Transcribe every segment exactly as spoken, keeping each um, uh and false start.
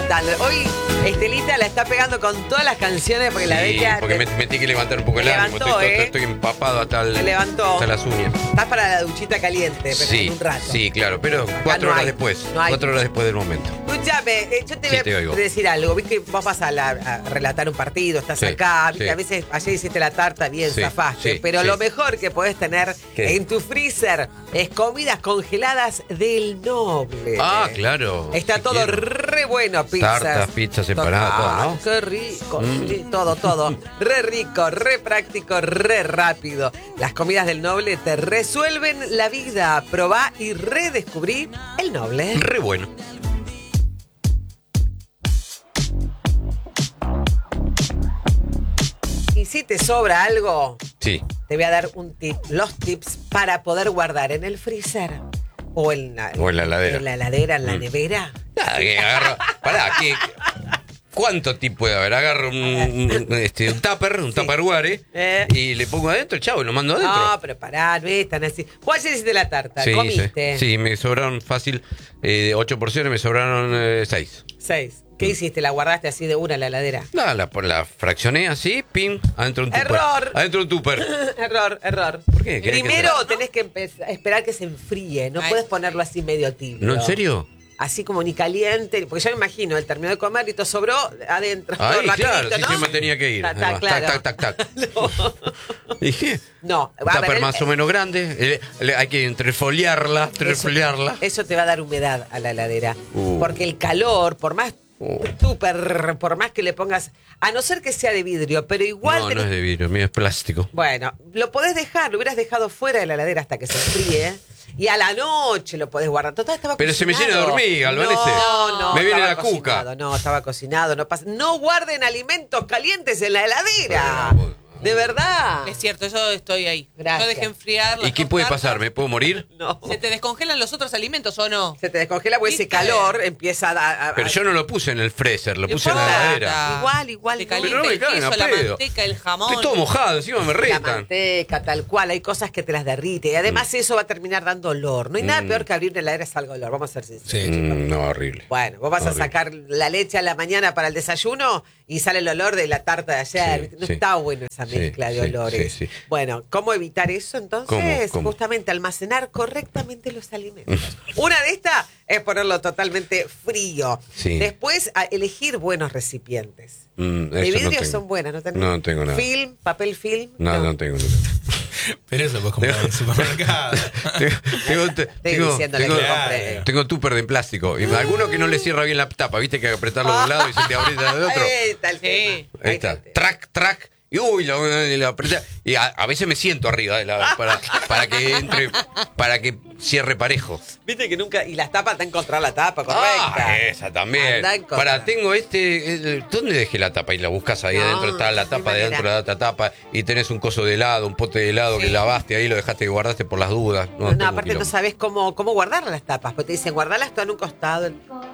levantando. Hoy Estelita la está pegando con todas las canciones porque Sí, la bella... porque me metí que levantar un poco el Levantó, ánimo. Estoy, ¿eh? estoy empapado hasta, el, Se levantó. hasta las uñas. Estás para la duchita caliente, pero Sí, en un rato. sí, claro, pero Acá cuatro no horas hay, después. no hay. Cuatro horas después del momento. Escúchame, eh, yo te Sí, voy te a oigo. decir algo. Viste, vos vas a, la- a relatar un partido, estás Sí, acá, viste, sí. a veces ayer hiciste la tarta, bien, Sí, zafaste. sí, pero sí. lo mejor que podés tener ¿Qué? en tu freezer es comidas congeladas del Noble. Ah, claro. Está sí todo quiero. re bueno, pizzas. Tartas, pizzas separadas, todo, ¿no? Ah, qué rico, Mm. sí, todo, todo. Re rico, re práctico, re rápido. Las comidas del Noble te resuelven la vida. Probá y redescubrí el Noble. Re bueno. Y si te sobra algo, Sí. te voy a dar un tip, los tips para poder guardar en el freezer o en la, O en la heladera. en la heladera, en la Mm. nevera. Nada, que agarro. Pará, que. ¿Cuánto tipo puede haber? Agarro un, un, este, un tupper, un Sí. tupperware Eh. y le pongo adentro, chavo, y lo mando adentro. No, pero pará, no es tan así. Vos ayer hiciste la tarta, sí, comiste. sí, sí, me sobraron fácil eh, ocho porciones, me sobraron eh, seis. Seis. ¿Qué hiciste? ¿La guardaste así de una en la heladera? Nada, la, la fraccioné así, pim, adentro de un tupper. ¡Error! Adentro de un tupper. error, error. ¿Por qué? ¿Qué hay que Primero hacer? tenés que empezar, esperar que se enfríe. No Ay. puedes ponerlo así medio tibio. ¿No, en serio? Así como ni caliente, porque yo me imagino, él terminó de comer y todo sobró adentro. todo Ahí, claro, rapidito, sí, ¿no? yo me tenía que ir. Ta, ta, Además, claro. Tac, tac, tac, tac. Dije, No, un a ver, tupper el- más o menos grande, eh, le- hay que entrefoliarla, eso, entrefoliarla. eso te va a dar humedad a la heladera. Uh. Porque el calor, por más Uh. tupper, por más que le pongas, a no ser que sea de vidrio, pero igual No, tenés- no es de vidrio, mío es plástico. Bueno, lo podés dejar, lo hubieras dejado fuera de la heladera hasta que se enfríe. Y a la noche lo podés guardar. Total, estaba Pero se me cocinado. llena de hormiga, Albanese. No, no. Me viene estaba la cuca. cocinado, No, estaba cocinado. No pasa. No guarden alimentos calientes en la heladera. Bueno, bueno. De verdad. Es cierto, yo estoy ahí. Gracias. Yo dejé enfriar las ¿Y qué dos puede tartas. pasar? ¿Me puedo morir? No. ¿Se te descongelan los otros alimentos o no? Se te descongela porque ese ¿Viste? calor empieza a... a- a- Pero yo no lo puse en el freezer, lo No puse en la importa. heladera. Igual, igual, Te no. calienta Pero no me el caen a queso, la pedo. manteca, el jamón. Estoy todo mojado, encima me La retan. manteca, tal cual, hay cosas que te las derrite. Y además eso va a terminar dando olor. No hay nada Mm. peor que abrir una heladera y salga olor, vamos a ser sinceros. Mm, chicos. no, horrible. Bueno, vos vas Horrible. a sacar la leche a la mañana para el desayuno y sale el olor de la tarta de ayer. Sí, ¿viste? No sí. está bueno esa Sí, mezcla de sí, olores. sí, sí. Bueno, ¿cómo evitar eso entonces? ¿Cómo? ¿Cómo? Justamente almacenar correctamente los alimentos. Una de estas es ponerlo totalmente frío. Sí. Después, a elegir buenos recipientes. Mm, De eso no vidrio tengo. son buenas, ¿no tenés? No tengo nada. Film, papel film. No, no tengo nada. Pero eso puedes comprar en el supermercado. tengo, tengo, Estoy tengo, diciéndole tengo- que Claro. compre. tengo tupper de plástico. Y alguno que no le cierra bien la tapa, viste que apretarlo de un lado y se te abre del otro. Ahí está el Sí. tema. Ahí Ahí está. el tema. Track, track. Y uy, lo, y lo aprieta. Y a, a veces me siento arriba de la, para, para que entre, para que cierre parejo. Viste que nunca. Y las tapas, está a encontrar la tapa, correcta. Ah, esa también. Andá a encontrar. Para, tengo este. eh, ¿Dónde dejé la tapa? Y la buscas ahí No, adentro, está la no hay tapa de adentro de manera. la otra tapa. Y tenés un coso de helado, un pote de helado que Sí. lavaste ahí, lo dejaste que guardaste por las dudas. No, No, tengo un aparte no quilombo. sabes cómo, cómo guardar las tapas, porque te dicen guardarlas todas en un costado.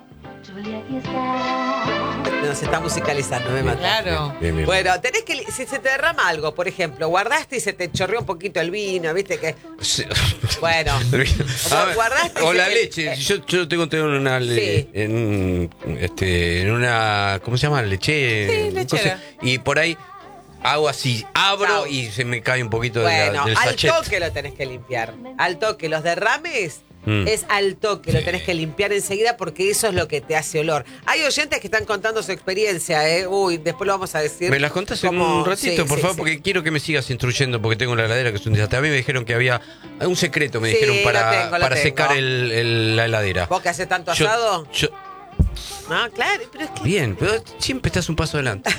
Nos está musicalizando, me mata. Claro. Bien, bien. Bueno, tenés que, si se te derrama algo, por ejemplo, guardaste y se te chorreó un poquito el vino, viste que, Sí. bueno, A ver, guardaste o y la se- leche. eh, Yo, yo tengo, tengo una le- Sí. en, un- este, en una, ¿cómo se llama? Leche. Sí, lechera. cosa, y por ahí hago así, abro Chau. y se me cae un poquito de la- bueno, del al sachet. toque lo tenés que limpiar. Al toque, los derrames Mm. es al toque, lo Sí. tenés que limpiar enseguida porque eso es lo que te hace olor. Hay oyentes que están contando su experiencia, ¿eh? Uy, después lo vamos a decir. ¿Me las contás en Como- un ratito, sí, por sí, favor? sí. Porque quiero que me sigas instruyendo, porque tengo una heladera que es un desastre. A mí me dijeron que había un secreto, me Sí, dijeron, lo para, tengo, lo para tengo. secar el, el- la heladera. ¿Vos que haces tanto Yo- asado? yo- No, claro, pero es que... bien, pero siempre estás un paso adelante.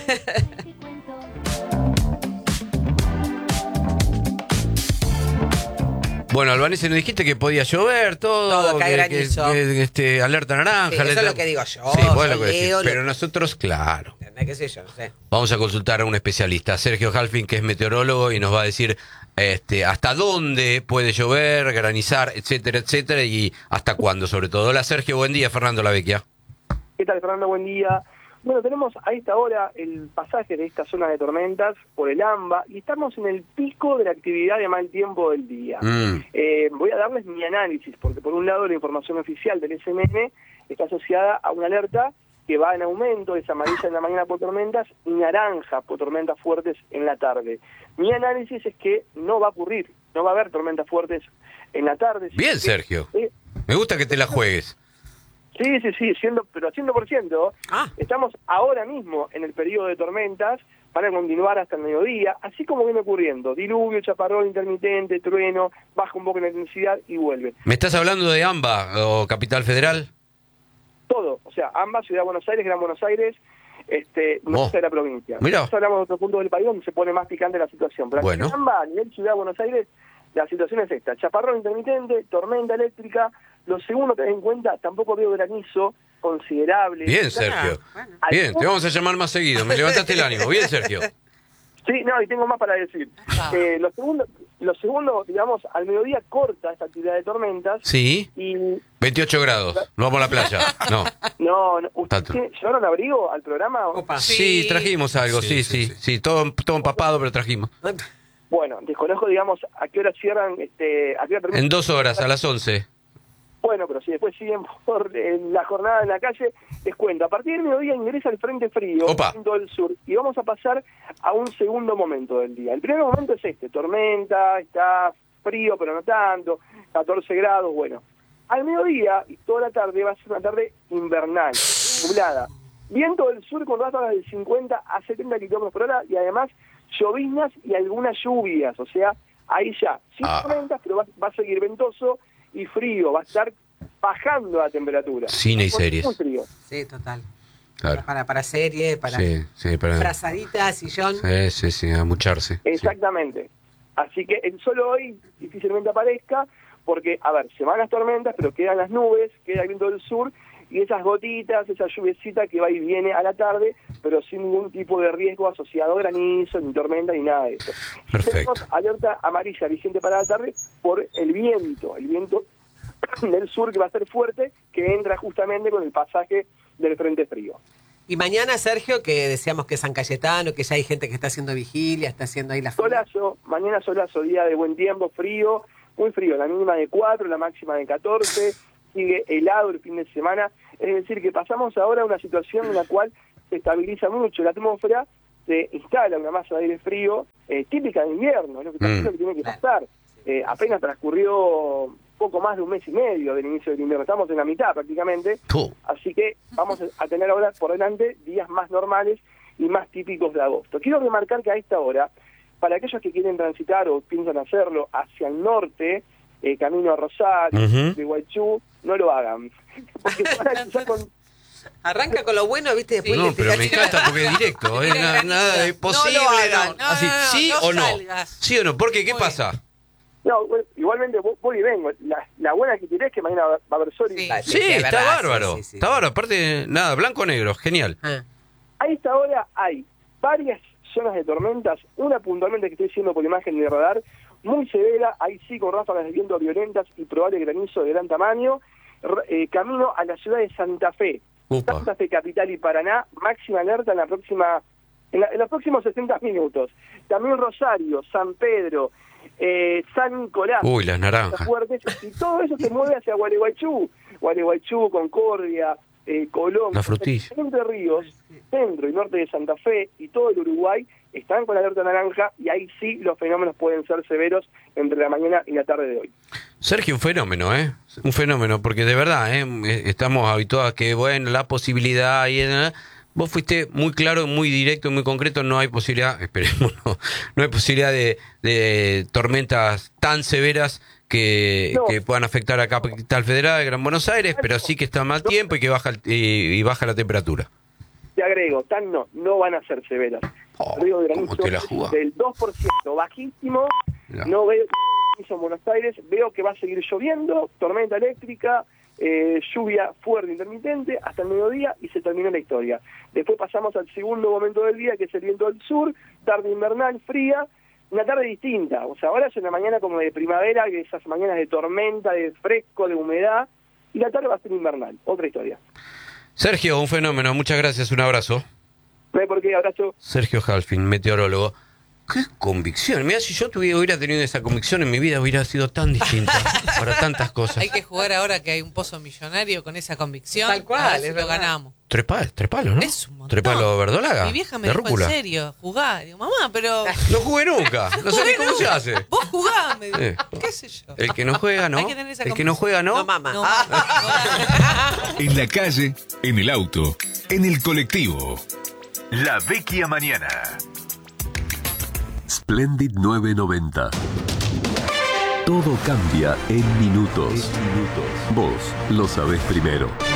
Bueno, Albanese, nos dijiste que podía llover, todo. Todo, cae que- granizo. que- que, este, alerta naranja. Sí, eso alerta- es lo que digo yo, Sí, vos yo lo que decís. leo lo- Pero nosotros, claro. ¿Entendés? ¿Qué sé yo? No sé. Vamos a consultar a un especialista, Sergio Halfin, que es meteorólogo y nos va a decir este, hasta dónde puede llover, granizar, etcétera, etcétera, y hasta cuándo, sobre todo. Hola, Sergio, buen día. Fernando Lavecchia. ¿Qué tal, Fernando? Buen día. Bueno, tenemos a esta hora el pasaje de esta zona de tormentas por el AMBA y estamos en el pico de la actividad de mal tiempo del día. Mm. Eh, voy a darles mi análisis, porque por un lado la información oficial del S M N está asociada a una alerta que va en aumento, es amarilla en la mañana por tormentas y naranja por tormentas fuertes en la tarde. Mi análisis es que no va a ocurrir, no va a haber tormentas fuertes en la tarde. Bien, que, Sergio. eh, Me gusta que te la juegues. Sí, sí, sí, siendo, pero cien por ciento. Ah. Estamos ahora mismo en el periodo de tormentas, van a continuar hasta el mediodía, así como viene ocurriendo. Diluvio, chaparrón intermitente, trueno, baja un poco la intensidad y vuelve. ¿Me estás hablando de AMBA o Capital Federal? Todo, o sea, ambas, Ciudad de Buenos Aires, Gran Buenos Aires, este, no Oh. sé de la provincia. Mirá. Nosotros hablamos de otro punto del país donde se pone más picante la situación. Pero Bueno. aquí en ambas, a nivel Ciudad de Buenos Aires, la situación es esta: chaparrón intermitente, tormenta eléctrica. Lo segundo que ten en cuenta, tampoco veo granizo considerable. Bien, Quizás- Sergio. bueno. Bien, te vamos a llamar más seguido. Me levantaste el ánimo. Bien, Sergio. Sí, no, y tengo más para decir. Ah. Eh, lo segundo, lo segundo, digamos, al mediodía corta esta actividad de tormentas Sí. y veintiocho grados. No vamos a la playa. No. no, no ¿ustedes Tato. tienen- llevaron abrigo al programa? Opa. Sí, Sí. trajimos algo. Sí, Sí, sí, sí, sí. sí. Todo, todo empapado, pero trajimos. Bueno, desconozco, digamos, a qué hora cierran, este, a qué hora terminan. En dos horas, a las once. Bueno, pero si después siguen por eh, la jornada en la calle, les cuento. A partir del mediodía ingresa el frente frío, Opa. viento del sur, y vamos a pasar a un segundo momento del día. El primer momento es este: tormenta, está frío, pero no tanto, catorce grados, bueno. Al mediodía y toda la tarde va a ser una tarde invernal, nublada. Viento del sur con ráfagas de cincuenta a setenta kilómetros por hora y además lloviznas y algunas lluvias, o sea, ahí ya, sin Ah. tormentas, pero va, va a seguir ventoso y frío, va a estar bajando la temperatura. Cine y Porque series. Muy frío. Sí, total. Claro. Para, para serie, para Sí, sí, para... frazadita, sillón. Sí, sí, sí, a mucharse. Sí. Exactamente. Así que el sol hoy difícilmente aparezca, porque, a ver, se van las tormentas, pero quedan las nubes, queda el viento del sur, y esas gotitas, esa lluviecita que va y viene a la tarde, pero sin ningún tipo de riesgo asociado a granizo, ni tormenta, ni nada de eso. Perfecto. Tenemos alerta amarilla vigente para la tarde por el viento, el viento del sur que va a ser fuerte, que entra justamente con el pasaje del frente frío. Y mañana, Sergio, que decíamos que San Cayetano, que ya hay gente que está haciendo vigilia, está haciendo ahí la fila. Solazo, mañana solazo, día de buen tiempo, frío, muy frío, la mínima de cuatro, la máxima de catorce, sigue helado el fin de semana, es decir, que pasamos ahora a una situación en la cual se estabiliza mucho la atmósfera, se instala una masa de aire frío, eh, típica de invierno, es lo que, Mm. lo que tiene que pasar. Eh, apenas transcurrió poco más de un mes y medio del inicio del invierno, estamos en la mitad prácticamente, Tú. así que vamos a tener ahora por delante días más normales y más típicos de agosto. Quiero remarcar que a esta hora, para aquellos que quieren transitar o piensan hacerlo hacia el norte, eh, camino a Rosario, Ujú. de Guaychú, no lo hagan. Porque van a cruzar con... Arranca con lo bueno, ¿viste? Después No, le pero me tira- encanta porque es directo. ¿eh? Nada, nada de posible. No lo hagan. no. No, Así, no, no, ¿sí no o no? salgas. ¿Sí o no? Porque, ¿qué Muy pasa? No, bueno, igualmente vo- voy y vengo. La, la buena que tiré es que mañana va va a haber sol. y- Sí. Ah, Sí, sí, es está verdad, bárbaro. sí, sí, sí. Está bárbaro. Aparte, nada, blanco o negro. Genial. Ah. A esta hora hay varias zonas de tormentas, una puntualmente que estoy diciendo por imagen de radar, muy severa, ahí sí con ráfagas de viento violentas y probable granizo de gran tamaño, r- eh, camino a la ciudad de Santa Fe. Upa. Santa Fe Capital y Paraná, máxima alerta en la próxima en, la- en los próximos sesenta minutos. También Rosario, San Pedro, eh, San Nicolás, Uy, las naranjas. fuertes, y todo eso se mueve hacia Gualeguaychú, Gualeguaychú, Concordia, eh, Colón, La frutilla. Entre Ríos, centro y norte de Santa Fe y todo el Uruguay están con la alerta naranja y ahí sí los fenómenos pueden ser severos entre la mañana y la tarde de hoy. Sergio, un fenómeno, ¿eh? Un fenómeno, porque de verdad, ¿eh? Estamos habituados a que, bueno, la posibilidad y... ¿eh? Vos fuiste muy claro, muy directo, muy concreto, no hay posibilidad, esperemos, no, no hay posibilidad de, de tormentas tan severas que, No. que puedan afectar a Capital Federal, Gran Buenos Aires, pero sí que está mal tiempo y que baja el- y, y baja la temperatura. Te agrego, tan no, no van a ser severas. Oh, Riesgo de ¿cómo granizo te la jugás? del dos por ciento, bajísimo, Mirá. no veo granizo en Buenos Aires, veo que va a seguir lloviendo, tormenta eléctrica, eh, lluvia fuerte intermitente hasta el mediodía y se terminó la historia. Después pasamos al segundo momento del día, que es el viento del sur, tarde invernal, fría, una tarde distinta. O sea, ahora es una mañana como de primavera, que esas mañanas de tormenta, de fresco, de humedad, y la tarde va a ser invernal. Otra historia. Sergio, un fenómeno, muchas gracias, un abrazo. No hay por qué, abrazo. Sergio Halfin, meteorólogo. qué convicción. Mira, si yo tuviera, hubiera tenido esa convicción en mi vida, hubiera sido tan distinta para tantas cosas. Hay que jugar ahora que hay un pozo millonario con esa convicción. Tal cual, a ver si es lo verdad. ganamos. Tres palos, tres palos, ¿no? Es un montón. Tres palos verdolaga. Mi vieja me de dijo rúcula. en serio, jugá. Digo, mamá, pero... No jugué nunca. No sé ni cómo se hace. Vos jugá, me dijo. Eh. ¿Qué sé yo? El que no juega, ¿no? Hay que tener esa El que no juega, ¿no? No, mamá. No, Ah. mamá. En la calle, en el auto, en el colectivo. La Vecchia Mañana. Splendid novecientos noventa. Todo cambia en minutos. Vos lo sabés primero.